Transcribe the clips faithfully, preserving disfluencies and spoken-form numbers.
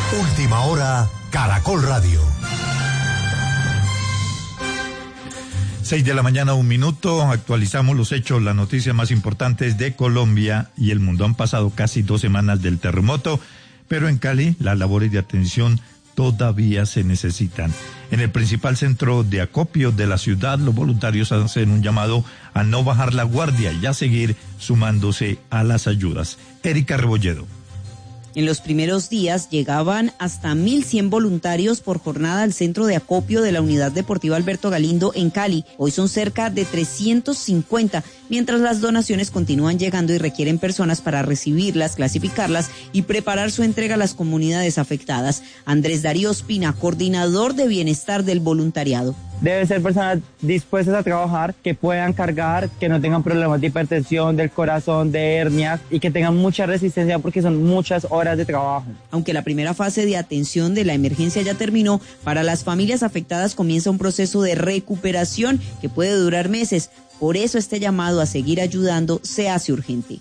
Última hora, Caracol Radio. Seis de la mañana, un minuto, actualizamos los hechos, las noticias más importantes de Colombia y el mundo. Han pasado casi dos semanas del terremoto, pero en Cali las labores de atención todavía se necesitan. En el principal centro de acopio de la ciudad, los voluntarios hacen un llamado a no bajar la guardia y a seguir sumándose a las ayudas. Erika Rebolledo. En los primeros días llegaban hasta mil cien voluntarios por jornada al centro de acopio de la Unidad Deportiva Alberto Galindo en Cali. Hoy son cerca de trescientos cincuenta, mientras las donaciones continúan llegando y requieren personas para recibirlas, clasificarlas y preparar su entrega a las comunidades afectadas. Andrés Darío Ospina, coordinador de bienestar del voluntariado. Deben ser personas dispuestas a trabajar, que puedan cargar, que no tengan problemas de hipertensión, del corazón, de hernias y que tengan mucha resistencia porque son muchas horas de trabajo. Aunque la primera fase de atención de la emergencia ya terminó, para las familias afectadas comienza un proceso de recuperación que puede durar meses. Por eso este llamado a seguir ayudando se hace urgente.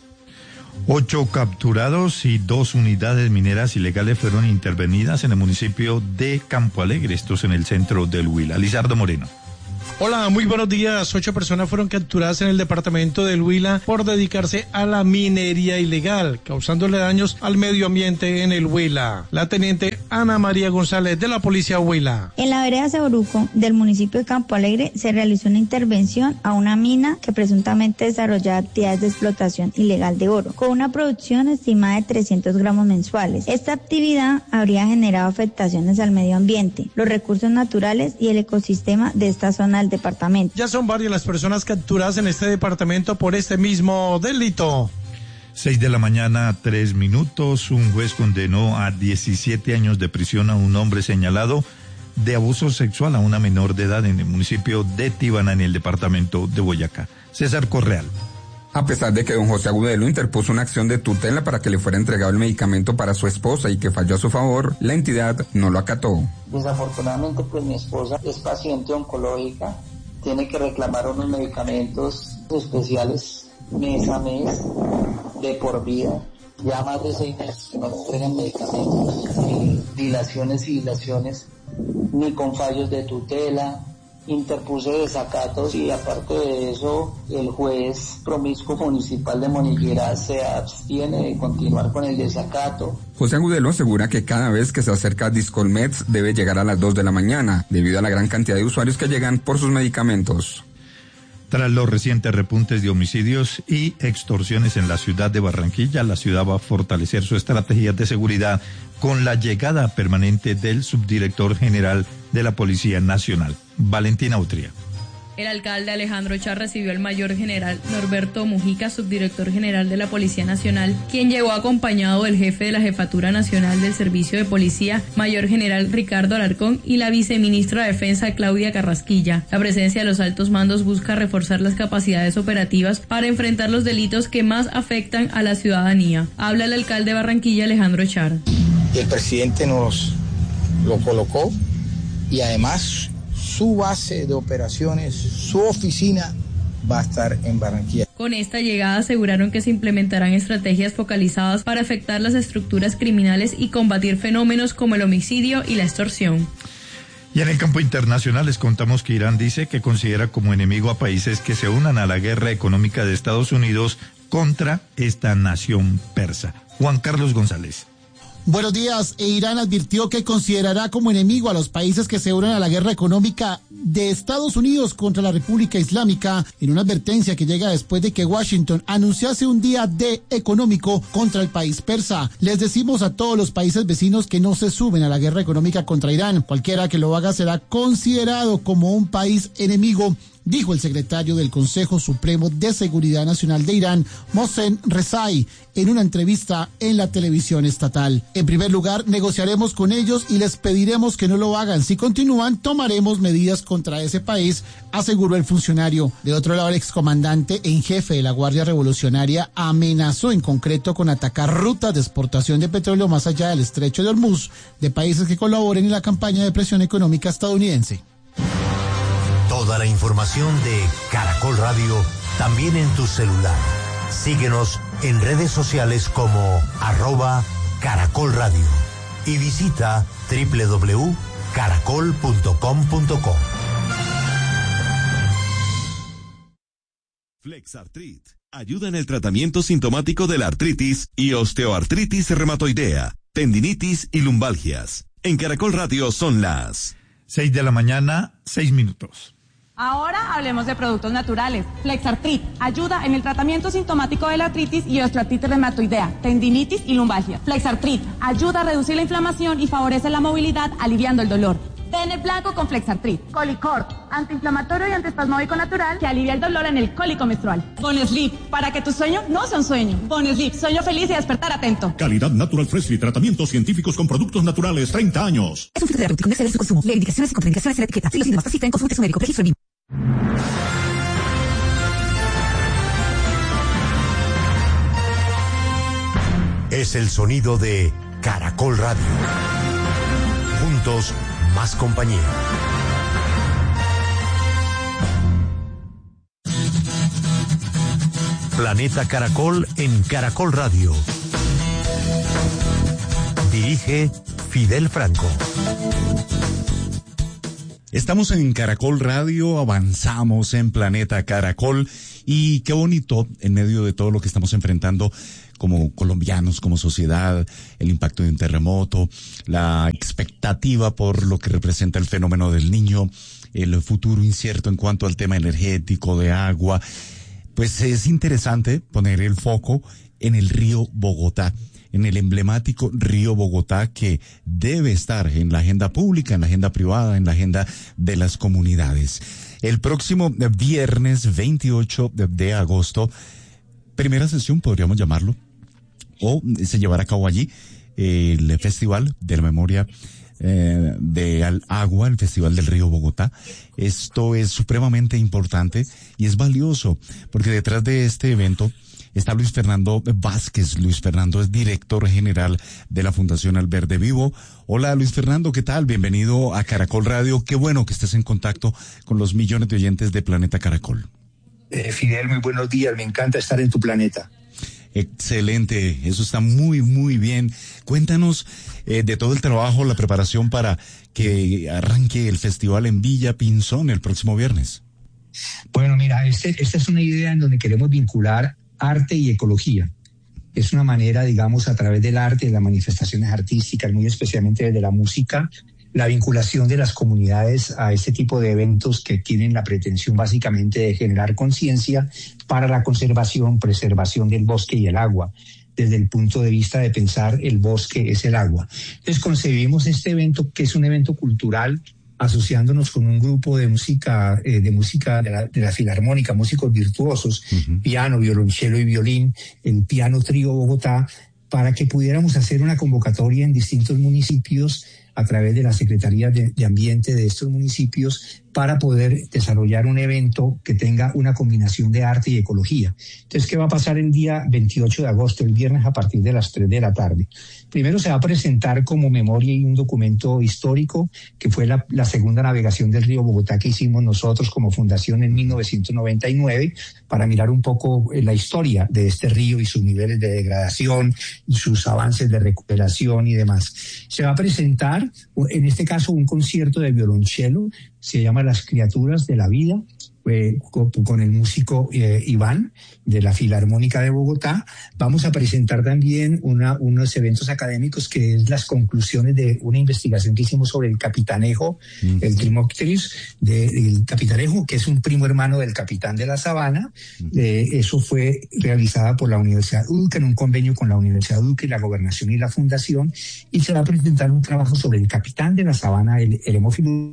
Ocho capturados y dos unidades mineras ilegales fueron intervenidas en el municipio de Campo Alegre, estos en el centro del Huila. Lizardo Moreno. Hola, muy buenos días. Ocho personas fueron capturadas en el departamento del Huila por dedicarse a la minería ilegal, causándole daños al medio ambiente en el Huila. La teniente Ana María González de la Policía Huila. En la vereda Sauruco del municipio de Campo Alegre se realizó una intervención a una mina que presuntamente desarrollaba actividades de explotación ilegal de oro, con una producción estimada de trescientos gramos mensuales. Esta actividad habría generado afectaciones al medio ambiente, los recursos naturales y el ecosistema de esta zona del departamento. Ya son varias las personas capturadas en este departamento por este mismo delito. Seis de la mañana, tres minutos. Un juez condenó a diecisiete años de prisión a un hombre señalado de abuso sexual a una menor de edad en el municipio de Tibana, en el departamento de Boyacá. César Correal. A pesar de que don José Agudelo interpuso una acción de tutela para que le fuera entregado el medicamento para su esposa y que falló a su favor, la entidad no lo acató. Desafortunadamente, pues mi esposa es paciente oncológica, tiene que reclamar unos medicamentos especiales mes a mes, de por vida. Ya más de seis meses que no le entregan medicamentos, ni dilaciones y dilaciones, ni con fallos de tutela. Interpuse desacatos y aparte de eso, el juez promiscuo municipal de Moniguera se abstiene de continuar con el desacato. José Agudelo asegura que cada vez que se acerca a Discolmeds debe llegar a las dos de la mañana, debido a la gran cantidad de usuarios que llegan por sus medicamentos. Tras los recientes repuntes de homicidios y extorsiones en la ciudad de Barranquilla, la ciudad va a fortalecer su estrategia de seguridad con la llegada permanente del subdirector general de la Policía Nacional, Valentina Utría. El alcalde Alejandro Char recibió al mayor general Norberto Mujica, subdirector general de la Policía Nacional, quien llegó acompañado del jefe de la Jefatura Nacional del Servicio de Policía, mayor general Ricardo Alarcón, y la viceministra de Defensa, Claudia Carrasquilla. La presencia de los altos mandos busca reforzar las capacidades operativas para enfrentar los delitos que más afectan a la ciudadanía. Habla el alcalde de Barranquilla, Alejandro Char. El presidente nos lo colocó y además su base de operaciones, su oficina va a estar en Barranquilla. Con esta llegada aseguraron que se implementarán estrategias focalizadas para afectar las estructuras criminales y combatir fenómenos como el homicidio y la extorsión. Y en el campo internacional les contamos que Irán dice que considera como enemigo a países que se unan a la guerra económica de Estados Unidos contra esta nación persa. Juan Carlos González. Buenos días. Irán advirtió que considerará como enemigo a los países que se unen a la guerra económica de Estados Unidos contra la República Islámica, en una advertencia que llega después de que Washington anunciase un día D económico contra el país persa. Les decimos a todos los países vecinos que no se suben a la guerra económica contra Irán. Cualquiera que lo haga será considerado como un país enemigo, dijo el secretario del Consejo Supremo de Seguridad Nacional de Irán, Mohsen Rezai, en una entrevista en la televisión estatal. En primer lugar, negociaremos con ellos y les pediremos que no lo hagan. Si continúan, tomaremos medidas contra ese país, aseguró el funcionario. De otro lado, el excomandante en jefe de la Guardia Revolucionaria amenazó en concreto con atacar rutas de exportación de petróleo más allá del estrecho de Hormuz de países que colaboren en la campaña de presión económica estadounidense. Toda la información de Caracol Radio también en tu celular. Síguenos en redes sociales como arroba Caracol Radio. y visita doble u doble u doble u punto caracol punto com punto co. Flexartrit ayuda en el tratamiento sintomático de la artritis y osteoartritis reumatoidea, tendinitis y lumbalgias. En Caracol Radio son las seis de la mañana, seis minutos. Ahora hablemos de productos naturales. Flexartrit ayuda en el tratamiento sintomático de la artritis y osteoartritis reumatoidea, tendinitis y lumbalgia. Flexartrit ayuda a reducir la inflamación y favorece la movilidad, aliviando el dolor. Ten blanco con Flexartrit. Colicort, antiinflamatorio y antiespasmódico natural que alivia el dolor en el cólico menstrual. Bonesleep, para que tu sueño no sea un sueño. Bonesleep, sueño feliz y despertar atento. Calidad Natural Freshly, tratamientos científicos con productos naturales, treinta años. Es un filtro terapéutico, no exceder su consumo. Lee indicaciones y contraindicaciones en la etiqueta. Si los síntomas persisten, consulte a su médico. Registro en Es el sonido de Caracol Radio. Juntos, más compañía. Planeta Caracol en Caracol Radio. Dirige Fidel Franco. Estamos en Caracol Radio, avanzamos en Planeta Caracol y qué bonito en medio de todo lo que estamos enfrentando como colombianos, como sociedad, el impacto de un terremoto, la expectativa por lo que representa el fenómeno del Niño, el futuro incierto en cuanto al tema energético, de agua. Pues es interesante poner el foco en el río Bogotá, en el emblemático río Bogotá que debe estar en la agenda pública, en la agenda privada, en la agenda de las comunidades. El próximo viernes veintiocho de agosto, primera sesión podríamos llamarlo, o se llevará a cabo allí el Festival de la Memoria eh, de Agua, el Festival del Río Bogotá. Esto es supremamente importante y es valioso porque detrás de este evento está Luis Fernando Vázquez. Luis Fernando es director general de la Fundación Alberde Vivo. Hola Luis Fernando, ¿qué tal? Bienvenido a Caracol Radio. Qué bueno que estés en contacto con los millones de oyentes de Planeta Caracol. Eh, Fidel, muy buenos días. Me encanta estar en tu planeta. Excelente, eso está muy, muy bien. Cuéntanos eh, de todo el trabajo, la preparación para que arranque el festival en Villa Pinzón el próximo viernes. Bueno, mira, este, esta es una idea en donde queremos vincular arte y ecología. Es una manera, digamos, a través del arte, de las manifestaciones artísticas, muy especialmente de la música, la vinculación de las comunidades a este tipo de eventos que tienen la pretensión básicamente de generar conciencia para la conservación, preservación del bosque y el agua, desde el punto de vista de pensar el bosque es el agua. Entonces concebimos este evento que es un evento cultural, asociándonos con un grupo de música, eh, de música de la, de la Filarmónica, músicos virtuosos, uh-huh. piano, violonchelo y violín, el Piano Trío Bogotá, para que pudiéramos hacer una convocatoria en distintos municipios a través de la Secretaría de, de Ambiente de estos municipios para poder desarrollar un evento que tenga una combinación de arte y ecología. Entonces, ¿qué va a pasar el día veintiocho de agosto, el viernes, a partir de las tres de la tarde? Primero se va a presentar como memoria y un documento histórico, que fue la, la segunda navegación del río Bogotá que hicimos nosotros como fundación en mil novecientos noventa y nueve, para mirar un poco la historia de este río y sus niveles de degradación y sus avances de recuperación y demás. Se va a presentar, en este caso, un concierto de violonchelo, se llama Las Criaturas de la Vida, eh, con, con el músico eh, Iván de la Filarmónica de Bogotá. Vamos a presentar también una, unos eventos académicos que es las conclusiones de una investigación que hicimos sobre el capitanejo, mm. el Trimoctris del capitanejo, que es un primo hermano del capitán de la sabana. Mm. Eh, eso fue realizada por la Universidad Duque en un convenio con la Universidad Duque y la Gobernación y la Fundación, y se va a presentar un trabajo sobre el capitán de la sabana, el, el Hemófilo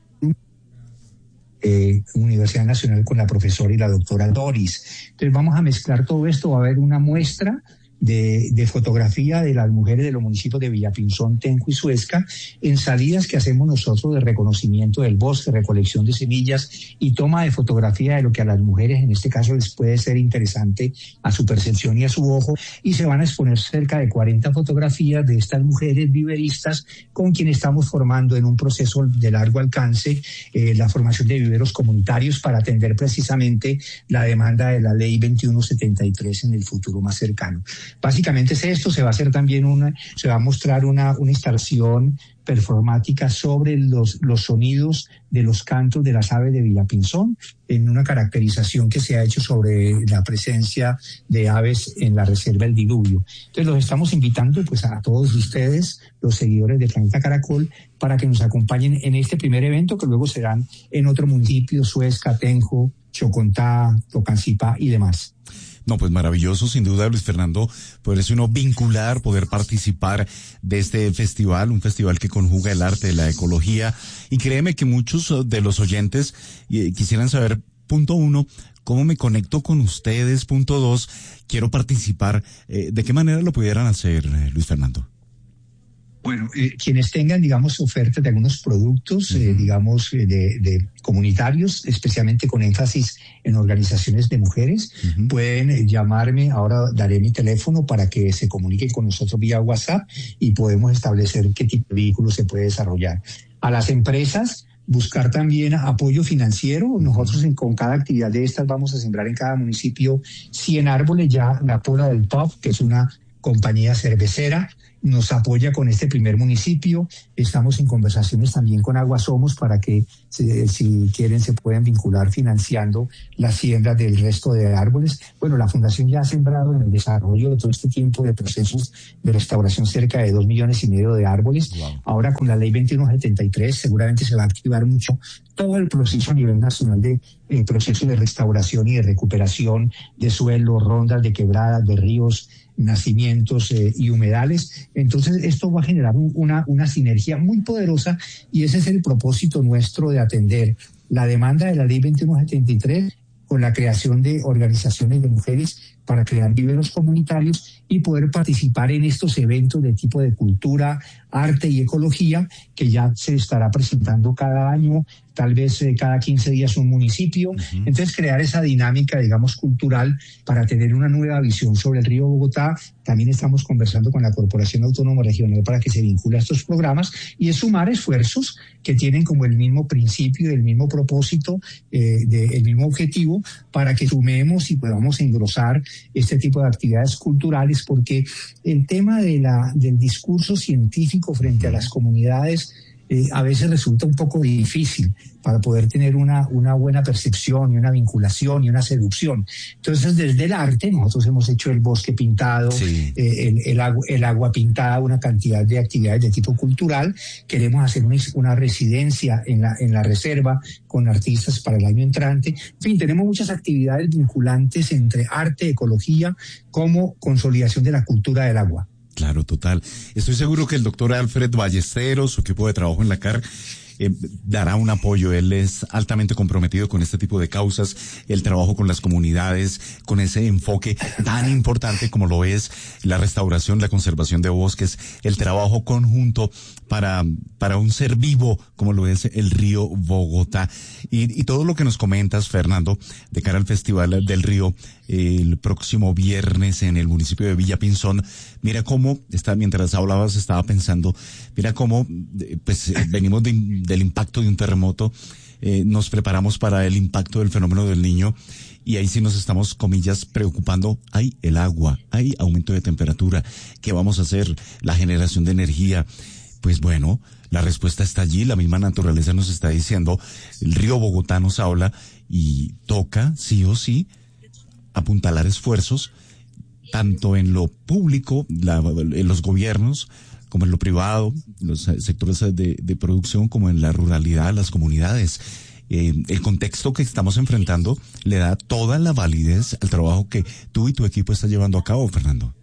Eh, Universidad Nacional, con la profesora y la doctora Doris. Entonces vamos a mezclar todo esto, va a haber una muestra de, de fotografía de las mujeres de los municipios de Villapinzón, Tenco y Suezca, en salidas que hacemos nosotros de reconocimiento del bosque, recolección de semillas y toma de fotografía de lo que a las mujeres en este caso les puede ser interesante a su percepción y a su ojo, y se van a exponer cerca de cuarenta fotografías de estas mujeres viveristas con quienes estamos formando en un proceso de largo alcance eh, la formación de viveros comunitarios para atender precisamente la demanda de la ley veintiuno setenta y tres en el futuro más cercano. Básicamente es esto, se va a hacer también una, se va a mostrar una, una instalación performática sobre los, los sonidos de los cantos de las aves de Villapinzón, en una caracterización que se ha hecho sobre la presencia de aves en la reserva El Diluvio. Entonces los estamos invitando pues a todos ustedes, los seguidores de Planeta Caracol, para que nos acompañen en este primer evento, que luego serán en otro municipio, Suezca, Tenjo, Chocontá, Tocancipá y demás. No, pues maravilloso, sin duda, Luis Fernando, poderse uno vincular, poder participar de este festival, un festival que conjuga el arte, la ecología, y créeme que muchos de los oyentes eh, quisieran saber, punto uno, ¿cómo me conecto con ustedes? Punto dos, quiero participar, eh, ¿de qué manera lo pudieran hacer, eh, Luis Fernando? Bueno, eh, quienes tengan, digamos, ofertas de algunos productos, uh-huh. eh, digamos, de, de comunitarios, especialmente con énfasis en organizaciones de mujeres, uh-huh. pueden llamarme, ahora daré mi teléfono para que se comuniquen con nosotros vía WhatsApp y podemos establecer qué tipo de vehículo se puede desarrollar. A las empresas, buscar también apoyo financiero. Nosotros en, con cada actividad de estas vamos a sembrar en cada municipio cien árboles. Ya la Pola del Pop, que es una compañía cervecera, nos apoya con este primer municipio. Estamos en conversaciones también con Agua Somos para que, si, si quieren, se puedan vincular financiando la siembra del resto de árboles. Bueno, la Fundación ya ha sembrado en el desarrollo de todo este tiempo de procesos de restauración cerca de dos millones y medio de árboles. Wow. Ahora con la ley veintiuno setenta y tres seguramente se va a activar mucho todo el proceso a nivel nacional de eh, proceso de restauración y de recuperación de suelos, rondas de quebradas, de ríos, nacimientos eh, y humedales. Entonces esto va a generar un, una, una sinergia muy poderosa y ese es el propósito nuestro de atender la demanda de la ley veintiuno setenta y tres con la creación de organizaciones de mujeres para crear viveros comunitarios y poder participar en estos eventos de tipo de cultura, arte y ecología que ya se estará presentando cada año, tal vez eh, cada quince días un municipio. Uh-huh. Entonces crear esa dinámica, digamos, cultural para tener una nueva visión sobre el río Bogotá. También estamos conversando con la Corporación Autónoma Regional para que se vincule a estos programas y es sumar esfuerzos que tienen como el mismo principio, el mismo propósito, eh, de, el mismo objetivo, para que sumemos y podamos engrosar este tipo de actividades culturales, porque el tema de la, del discurso científico frente a las comunidades eh, a veces resulta un poco difícil para poder tener una, una buena percepción y una vinculación y una seducción. Entonces, desde el arte, nosotros hemos hecho el bosque pintado, sí. eh, el, el, agua, el agua pintada, una cantidad de actividades de tipo cultural. Queremos hacer una, una residencia en la, en la reserva con artistas para el año entrante. En fin, tenemos muchas actividades vinculantes entre arte, ecología, como consolidación de la cultura del agua. Claro, total. Estoy seguro que el doctor Alfred Ballesteros, su equipo de trabajo en la C A R, Eh, dará un apoyo. Él es altamente comprometido con este tipo de causas, el trabajo con las comunidades, con ese enfoque tan importante como lo es la restauración, la conservación de bosques, el trabajo conjunto para, para un ser vivo como lo es el río Bogotá. Y, y todo lo que nos comentas, Fernando, de cara al Festival del Río, eh, el próximo viernes en el municipio de Villapinzón, mira cómo, está, mientras hablabas estaba pensando, mira cómo, pues, venimos de, del impacto de un terremoto, eh, nos preparamos para el impacto del fenómeno del Niño, y ahí sí nos estamos, comillas, preocupando. Hay el agua, hay aumento de temperatura, ¿qué vamos a hacer? La generación de energía. Pues bueno, la respuesta está allí, la misma naturaleza nos está diciendo, el río Bogotá nos habla y toca, sí o sí, apuntalar esfuerzos, tanto en lo público, la, en los gobiernos, como en lo privado, los sectores de, de producción, como en la ruralidad, las comunidades. Eh, el contexto que estamos enfrentando le da toda la validez al trabajo que tú y tu equipo están llevando a cabo, Fernando.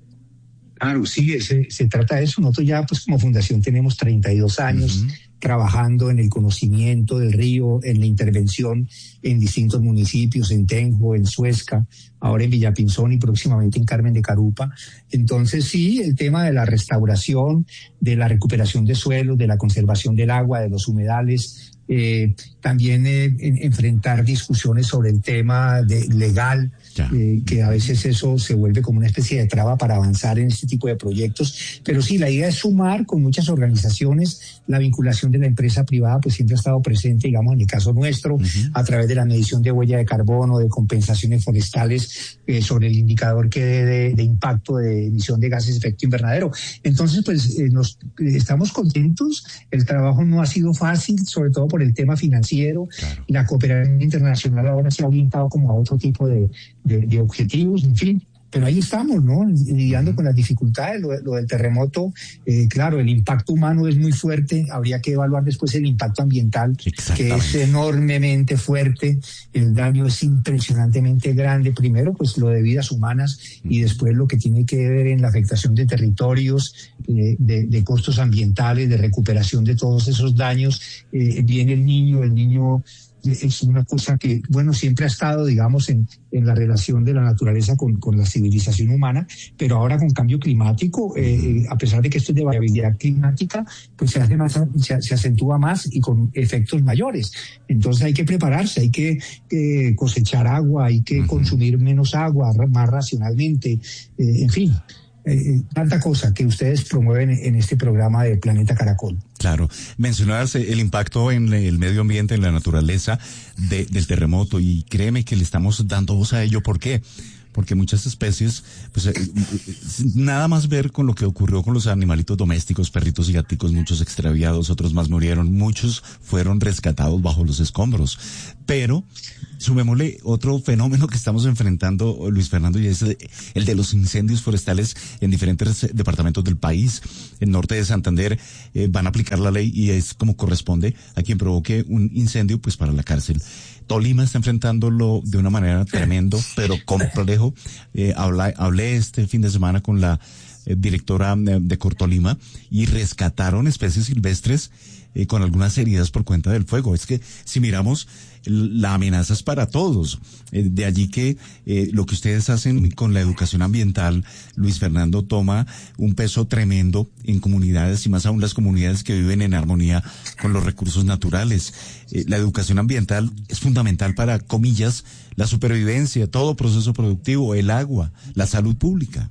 Claro, sí, se, se trata de eso. Nosotros ya, pues como fundación tenemos treinta y dos años uh-huh. trabajando en el conocimiento del río, en la intervención en distintos municipios, en Tenjo, en Suezca, ahora en Villapinzón y próximamente en Carmen de Carupa. Entonces sí, el tema de la restauración, de la recuperación de suelos, de la conservación del agua, de los humedales, eh, también eh, en, enfrentar discusiones sobre el tema de, legal eh, que a veces eso se vuelve como una especie de traba para avanzar en este tipo de proyectos. Pero sí, la idea es sumar con muchas organizaciones. La vinculación de la empresa privada pues siempre ha estado presente, digamos, en el caso nuestro, uh-huh. a través de la medición de huella de carbono, de compensaciones forestales, eh, sobre el indicador que de, de, de impacto de emisión de gases de efecto invernadero. Entonces, pues eh, nos eh, estamos contentos. El trabajo no ha sido fácil, sobre todo por el tema financiero. Claro. La cooperación internacional ahora se ha orientado como a otro tipo de, de, de objetivos, en fin. Pero ahí estamos, ¿no? Lidiando con las dificultades, lo, lo del terremoto, eh, claro, el impacto humano es muy fuerte, habría que evaluar después el impacto ambiental, que es enormemente fuerte, el daño es impresionantemente grande, primero pues lo de vidas humanas y después lo que tiene que ver en la afectación de territorios, eh, de, de costos ambientales, de recuperación de todos esos daños. Eh, viene el niño, el niño... es una cosa que, bueno, siempre ha estado, digamos, en, en la relación de la naturaleza con, con la civilización humana, pero ahora con cambio climático, eh, a pesar de que esto es de variabilidad climática, pues se hace más, se, se acentúa más y con efectos mayores. Entonces hay que prepararse, hay que eh, cosechar agua, hay que uh-huh. consumir menos agua, más racionalmente, eh, en fin. Eh, tanta cosa que ustedes promueven en este programa de Planeta Caracol. Claro, mencionabas el impacto en el medio ambiente, en la naturaleza de, del terremoto, y créeme que le estamos dando voz a ello. ¿Por qué? Porque muchas especies, pues eh, nada más ver con lo que ocurrió con los animalitos domésticos, perritos y gaticos, muchos extraviados, otros más murieron, muchos fueron rescatados bajo los escombros. Pero sumémosle otro fenómeno que estamos enfrentando, Luis Fernando, y es el de los incendios forestales en diferentes departamentos del país. En norte de Santander eh, van a aplicar la ley y es como corresponde a quien provoque un incendio, pues para la cárcel. Tolima está enfrentándolo de una manera tremendo, pero complejo. Eh, hablé, hablé este fin de semana con la eh, directora de, de Cortolima y rescataron especies silvestres eh, con algunas heridas por cuenta del fuego. Es que si miramos, la amenaza es para todos. Eh, de allí que eh, lo que ustedes hacen con la educación ambiental, Luis Fernando, toma un peso tremendo en comunidades y más aún las comunidades que viven en armonía con los recursos naturales. Eh, la educación ambiental es fundamental para, comillas, la supervivencia, todo proceso productivo, el agua, la salud pública.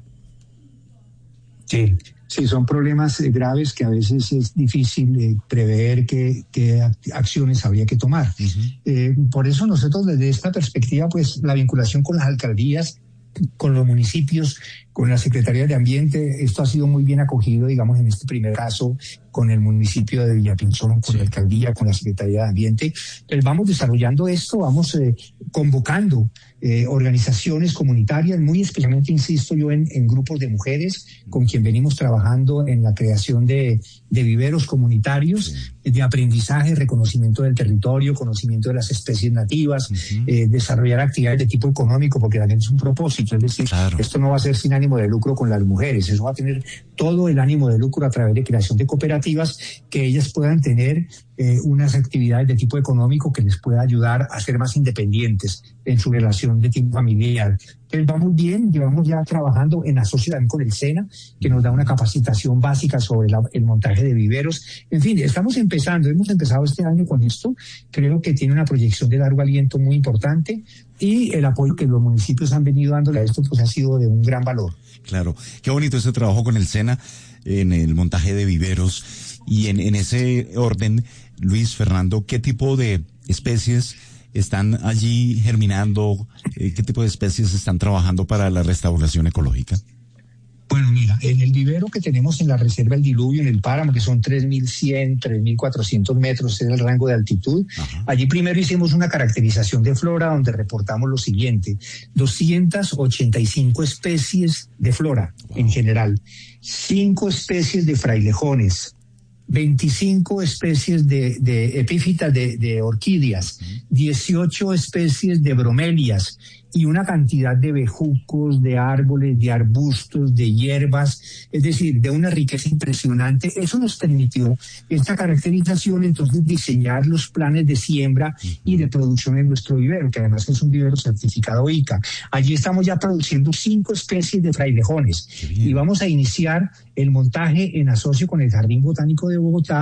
Sí. Sí, son problemas eh, graves que a veces es difícil eh, prever qué, qué acciones habría que tomar. Uh-huh. Eh, por eso nosotros desde esta perspectiva, pues la vinculación con las alcaldías, con los municipios, con la Secretaría de Ambiente, esto ha sido muy bien acogido, digamos, en este primer caso, con el municipio de Villapinzón, con sí. la alcaldía, con la Secretaría de Ambiente. Entonces vamos desarrollando esto, vamos eh, convocando eh, organizaciones comunitarias, muy especialmente, insisto yo, en, en grupos de mujeres, con quien venimos trabajando en la creación de, de viveros comunitarios, sí. de aprendizaje, reconocimiento del territorio, conocimiento de las especies nativas, uh-huh. eh, desarrollar actividades de tipo económico, porque también es un propósito, es decir, claro. esto no va a ser sin ánimo de lucro con las mujeres, eso va a tener todo el ánimo de lucro a través de creación de cooperativas, que ellas puedan tener eh, unas actividades de tipo económico que les pueda ayudar a ser más independientes en su relación de tipo familiar. Entonces vamos bien, llevamos ya trabajando en asocio también con el SENA, que nos da una capacitación básica sobre la, el montaje de viveros. En fin, estamos empezando, hemos empezado este año con esto, creo que tiene una proyección de largo aliento muy importante y el apoyo que los municipios han venido dándole a esto pues ha sido de un gran valor. Claro, qué bonito este trabajo con el SENA en el montaje de viveros y en, en ese orden, Luis Fernando, ¿qué tipo de especies están allí germinando? Eh, ¿Qué tipo de especies están trabajando para la restauración ecológica? Bueno, mira, en el vivero que tenemos en la Reserva El Diluvio, en el páramo, que son tres mil cien, tres mil cuatrocientos metros, es el rango de altitud. Ajá. Allí primero hicimos una caracterización de flora donde reportamos lo siguiente: doscientas ochenta y cinco especies de flora wow. en general, cinco especies de frailejones, veinticinco especies de, de epífitas de, de orquídeas, dieciocho especies de bromelias y una cantidad de bejucos, de árboles, de arbustos, de hierbas, es decir, de una riqueza impresionante. Eso nos permitió esta caracterización, entonces diseñar los planes de siembra y de producción en nuestro vivero, que además es un vivero certificado I C A. Allí estamos ya produciendo cinco especies de frailejones y vamos a iniciar el montaje en asocio con el Jardín Botánico de Bogotá,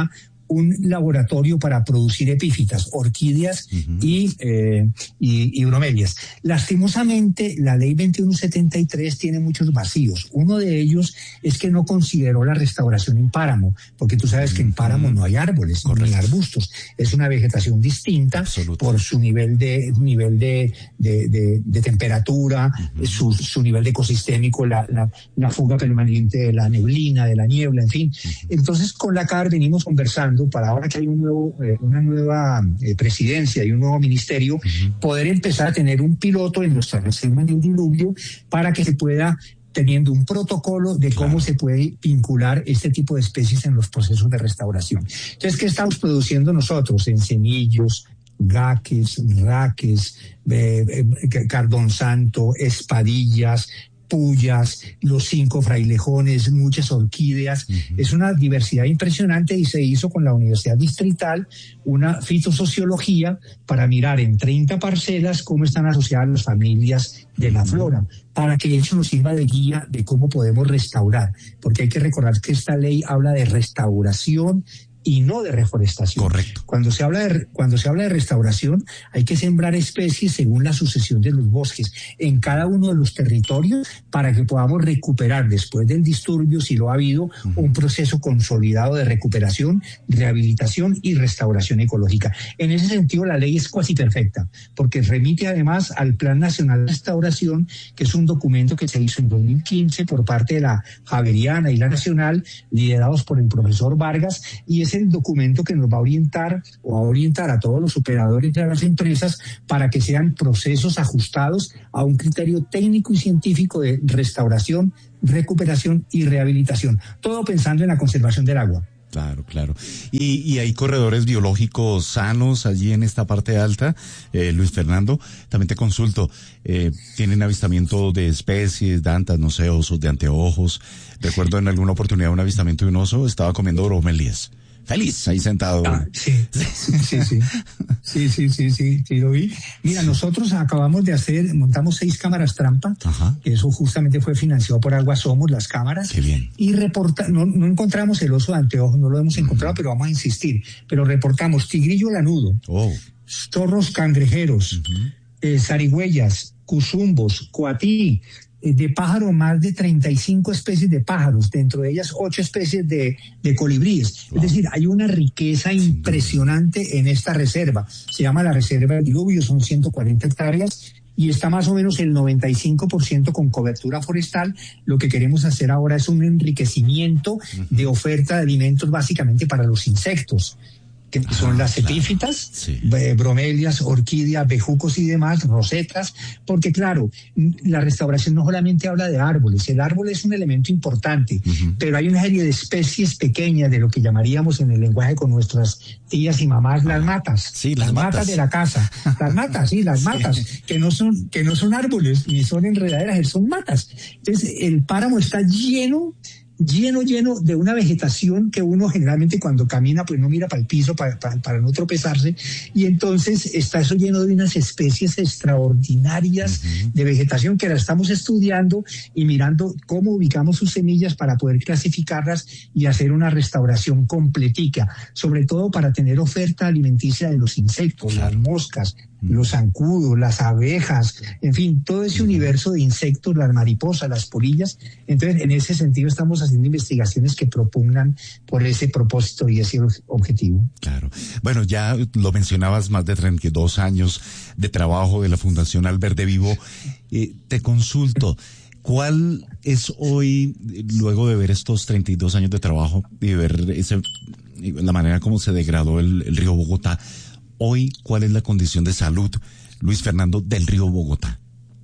un laboratorio para producir epífitas, orquídeas uh-huh. y, eh, y, y bromelias. Lastimosamente, la ley veintiuno setenta y tres tiene muchos vacíos. Uno de ellos es que no consideró la restauración en páramo, porque tú sabes que en páramo no hay árboles, Correcto. Ni arbustos. Es una vegetación distinta Absoluto. Por su nivel de nivel de, de, de, de temperatura, uh-huh. su, su nivel de ecosistémico, la, la, la fuga permanente de la neblina, de la niebla, en fin. Uh-huh. Entonces, con la C A R venimos conversando para ahora que hay un nuevo, eh, una nueva eh, presidencia y un nuevo ministerio, uh-huh. poder empezar a tener un piloto en nuestra reserva del diluvio para que se pueda, teniendo un protocolo de cómo claro. se puede vincular este tipo de especies en los procesos de restauración. Entonces, ¿qué estamos produciendo nosotros? Encenillos, gaques, raques, eh, eh, cardón santo, espadillas, pullas, los cinco frailejones, muchas orquídeas. Uh-huh. Es una diversidad impresionante y se hizo con la Universidad Distrital una fitosociología para mirar en treinta parcelas cómo están asociadas las familias de la flora, para que eso nos sirva de guía de cómo podemos restaurar, porque hay que recordar que esta ley habla de restauración y no de reforestación. Correcto. Cuando se habla de, cuando se habla de restauración, hay que sembrar especies según la sucesión de los bosques en cada uno de los territorios para que podamos recuperar después del disturbio, si lo ha habido, uh-huh. un proceso consolidado de recuperación, rehabilitación y restauración ecológica. En ese sentido, la ley es cuasi perfecta, porque remite además al Plan Nacional de Restauración, que es un documento que se hizo en dos mil quince por parte de la Javeriana y la Nacional, liderados por el profesor Vargas, y es el documento que nos va a orientar o va a orientar a todos los operadores de las empresas para que sean procesos ajustados a un criterio técnico y científico de restauración, recuperación y rehabilitación. Todo pensando en la conservación del agua. Claro, claro. Y, y hay corredores biológicos sanos allí en esta parte alta, eh, Luis Fernando. También te consulto, eh, ¿tienen avistamiento de especies, dantas, no sé, osos de anteojos? Recuerdo en alguna oportunidad un avistamiento de un oso, estaba comiendo bromelias. Feliz, ahí sentado. Ah, sí, sí, sí, sí, sí, sí, sí, sí, sí, sí, lo vi. Mira, nosotros acabamos de hacer, montamos seis cámaras trampa, Ajá. que eso justamente fue financiado por Agua Somos, las cámaras. Qué bien. Y reporta, no, no encontramos el oso de anteojos, no lo hemos encontrado, uh-huh. pero vamos a insistir. Pero reportamos tigrillo lanudo, oh. zorros cangrejeros, uh-huh. eh, zarigüeyas, cuzumbos, coatí, de pájaro, más de treinta y cinco especies de pájaros, dentro de ellas ocho especies de, de colibríes. Wow. Es decir, hay una riqueza impresionante en esta reserva. Se llama la Reserva del Diluvio, son ciento cuarenta hectáreas y está más o menos el noventa y cinco por ciento con cobertura forestal. Lo que queremos hacer ahora es un enriquecimiento uh-huh. de oferta de alimentos básicamente para los insectos, que son ah, las epífitas, claro. sí. eh, bromelias, orquídeas, bejucos y demás, rosetas, porque claro, la restauración no solamente habla de árboles, el árbol es un elemento importante, uh-huh. pero hay una serie de especies pequeñas de lo que llamaríamos en el lenguaje con nuestras tías y mamás las matas, sí, las, las matas. matas de la casa, las matas, sí, las sí. matas, que no son, que no son árboles, ni son enredaderas, son matas. Entonces el páramo está lleno lleno, lleno de una vegetación que uno generalmente cuando camina pues no mira para el piso para, para, para no tropezarse, y entonces está eso lleno de unas especies extraordinarias uh-huh. de vegetación que la estamos estudiando y mirando cómo ubicamos sus semillas para poder clasificarlas y hacer una restauración completica, sobre todo para tener oferta alimenticia de los insectos, las moscas, los zancudos, las abejas, en fin, todo ese universo de insectos, las mariposas, las polillas. Entonces, en ese sentido estamos haciendo investigaciones que propugnan por ese propósito y ese objetivo. Claro. Bueno, ya lo mencionabas, más de treinta y dos años de trabajo de la Fundación Alberde Vivo. Eh, te consulto, ¿cuál es hoy, luego de ver estos treinta y dos años de trabajo y ver ese, la manera como se degradó el, el río Bogotá, hoy, ¿cuál es la condición de salud, Luis Fernando, del río Bogotá?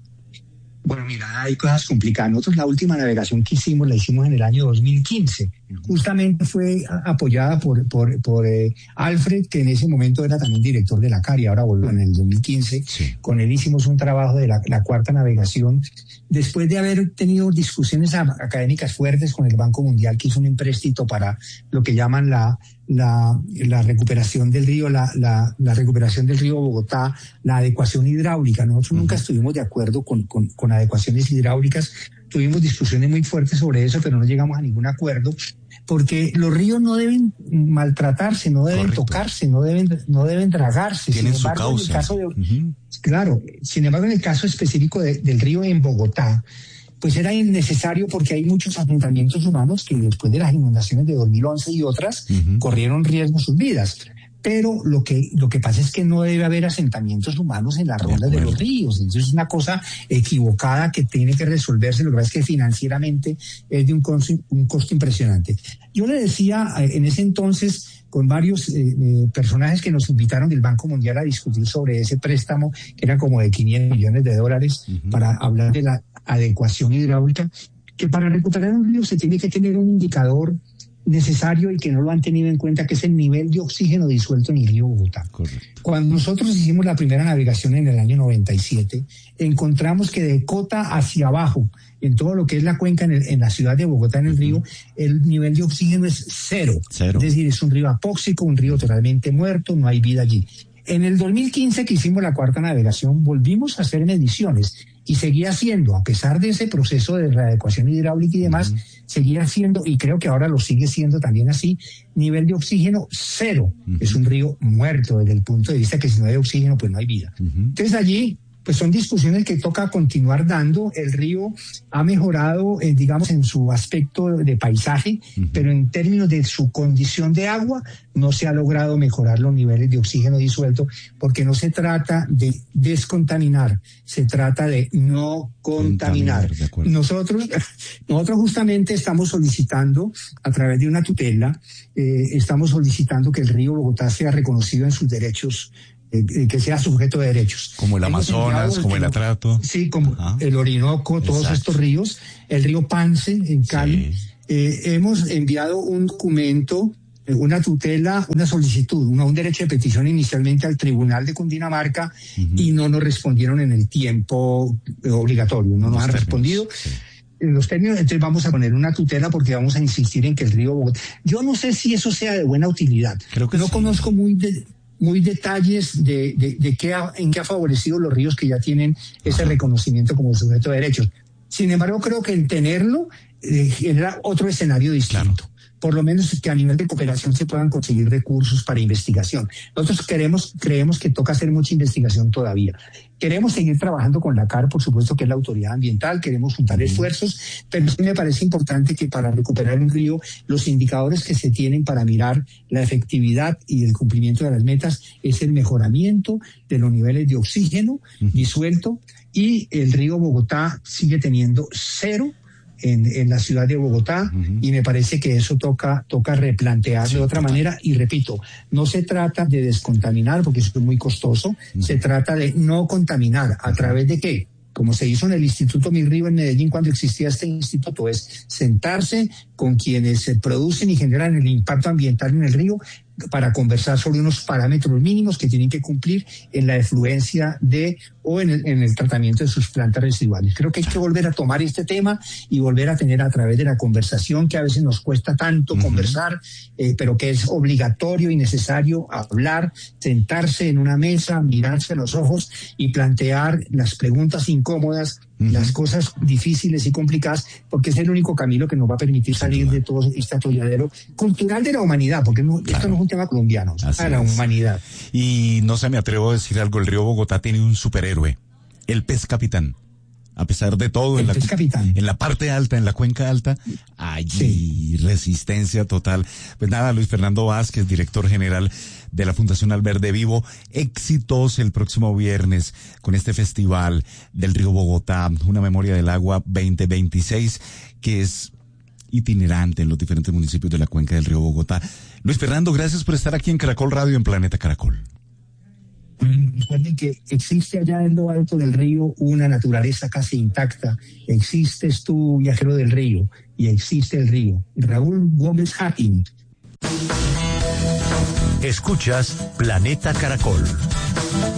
Bueno, mira, hay cosas complicadas. Nosotros la última navegación que hicimos la hicimos en el año dos mil quince. Justamente fue apoyada por, por, por eh, Alfred, que en ese momento era también director de la C A R y ahora volvió en el dos mil quince. Sí. Con él hicimos un trabajo de la, la cuarta navegación. Después de haber tenido discusiones académicas fuertes con el Banco Mundial, que hizo un empréstito para lo que llaman la, la, la recuperación del río, la, la, la recuperación del río Bogotá, la adecuación hidráulica. Nosotros uh-huh. nunca estuvimos de acuerdo con, con, con adecuaciones hidráulicas. Tuvimos discusiones muy fuertes sobre eso, pero no llegamos a ningún acuerdo. porque los ríos no deben maltratarse, no deben Correcto. tocarse, no deben, no deben dragarse. Tienen sin embargo, su causa. En el caso de, uh-huh. Claro, sin embargo, en el caso específico de, del río en Bogotá, pues era innecesario porque hay muchos asentamientos humanos que después de las inundaciones de dos mil once y otras uh-huh. corrieron riesgo sus vidas. Pero lo que, lo que pasa es que no debe haber asentamientos humanos en las rondas de, de los ríos. Entonces es una cosa equivocada que tiene que resolverse. Lo que pasa es que financieramente es de un costo, un costo impresionante. Yo le decía en ese entonces con varios eh, eh, personajes que nos invitaron del Banco Mundial a discutir sobre ese préstamo, que era como de quinientos millones de dólares, uh-huh. para hablar de la adecuación hidráulica, que para recuperar un río se tiene que tener un indicador necesario y que no lo han tenido en cuenta, que es el nivel de oxígeno disuelto en el río Bogotá. Correcto. Cuando nosotros hicimos la primera navegación en el año noventa y siete, encontramos que de Cota hacia abajo, en todo lo que es la cuenca en, el, en la ciudad de Bogotá, en el uh-huh. río, el nivel de oxígeno es cero. cero. Es decir, es un río apóxico, un río totalmente muerto, no hay vida allí. En el dos mil quince, que hicimos la cuarta navegación, volvimos a hacer mediciones y seguía siendo, a pesar de ese proceso de readecuación hidráulica y demás, uh-huh. seguía siendo, y creo que ahora lo sigue siendo también así, nivel de oxígeno cero. Uh-huh. Es un río muerto desde el punto de vista que si no hay oxígeno, pues no hay vida. Uh-huh. Entonces allí, pues son discusiones que toca continuar dando. El río ha mejorado, eh, digamos, en su aspecto de paisaje, uh-huh. pero en términos de su condición de agua, no se ha logrado mejorar los niveles de oxígeno disuelto, porque no se trata de descontaminar, se trata de no contaminar. contaminar nosotros, nosotros justamente estamos solicitando, a través de una tutela, eh, estamos solicitando que el río Bogotá sea reconocido en sus derechos, Eh, que sea sujeto de derechos. Como el Amazonas, como el Atrato. Sí, como Ajá. el Orinoco, todos Exacto. estos ríos, el río Pance en Cali. Sí. Eh, hemos enviado un documento, una tutela, una solicitud, una, un derecho de petición inicialmente al Tribunal de Cundinamarca uh-huh. y no nos respondieron en el tiempo obligatorio, no nos Los han términos. respondido. Sí. En los términos, entonces vamos a poner una tutela porque vamos a insistir en que el río Bogotá... Yo no sé si eso sea de buena utilidad. Creo que no sí. conozco muy... De, muy detalles de, de, de qué ha, en qué ha favorecido los ríos que ya tienen ese reconocimiento como sujeto de derechos. Sin embargo, creo que el tenerlo eh, genera otro escenario distinto. Claro. Por lo menos que a nivel de cooperación se puedan conseguir recursos para investigación. Nosotros queremos, creemos que toca hacer mucha investigación todavía. Queremos seguir trabajando con la C A R, por supuesto, que es la autoridad ambiental, queremos juntar mm. esfuerzos, pero sí me parece importante que para recuperar un río, los indicadores que se tienen para mirar la efectividad y el cumplimiento de las metas es el mejoramiento de los niveles de oxígeno mm. disuelto, y el río Bogotá sigue teniendo cero En, en la ciudad de Bogotá, uh-huh. y me parece que eso toca, toca replantear sí, de otra total. manera, y repito, no se trata de descontaminar, porque eso es muy costoso, uh-huh. se trata de no contaminar. ¿A uh-huh. través de qué? Como se hizo en el Instituto Mi Río en Medellín cuando existía este instituto, es sentarse con quienes se producen y generan el impacto ambiental en el río para conversar sobre unos parámetros mínimos que tienen que cumplir en la efluencia de o en el, en el tratamiento de sus plantas residuales. Creo que hay que volver a tomar este tema y volver a tener a través de la conversación, que a veces nos cuesta tanto uh-huh. conversar, eh, pero que es obligatorio y necesario hablar, sentarse en una mesa, mirarse a los ojos y plantear las preguntas incómodas, uh-huh. las cosas difíciles y complicadas, porque es el único camino que nos va a permitir salir de todo este atolladero cultural de la humanidad, porque no, claro. esto no es un tema colombiano, es para la humanidad. Y no se me atrevo a decir algo, el río Bogotá tiene un superhéroe, el pez capitán. A pesar de todo, en la, en la parte alta, en la cuenca alta, allí sí. resistencia total. Pues nada, Luis Fernando Vázquez, director general de la Fundación Alverde Vivo, éxitos el próximo viernes con este festival del río Bogotá, una memoria del agua veinte veintiséis, que es itinerante en los diferentes municipios de la cuenca del río Bogotá. Luis Fernando, gracias por estar aquí en Caracol Radio, en Planeta Caracol. Recuerden que existe allá en lo alto del río una naturaleza casi intacta. Existes tú, viajero del río, y existe el río. Raúl Gómez Hacking. Escuchas Planeta Caracol.